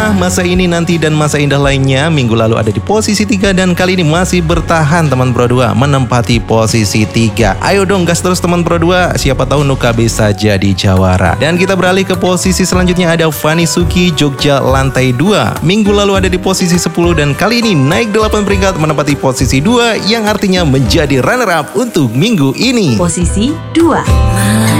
Masa Ini Nanti dan Masa Indah lainnya minggu lalu ada di posisi 3 dan kali ini masih bertahan teman Pro 2 menempati posisi 3. Ayo dong gas terus teman Pro 2, siapa tahu Nuka bisa jadi jawara. Dan kita beralih ke posisi selanjutnya, ada Fanny Suki Jogja Lantai 2. Minggu lalu ada di posisi 10 dan kali ini naik 8 peringkat menempati posisi 2 yang artinya menjadi runner up untuk minggu ini. Posisi 2.